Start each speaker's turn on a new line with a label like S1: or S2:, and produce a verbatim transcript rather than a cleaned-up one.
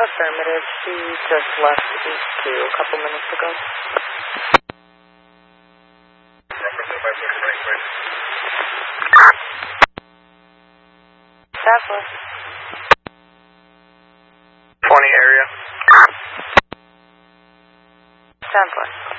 S1: Affirmative. She just left East two a couple minutes ago. Southwest.
S2: twenty area.
S1: Southwest.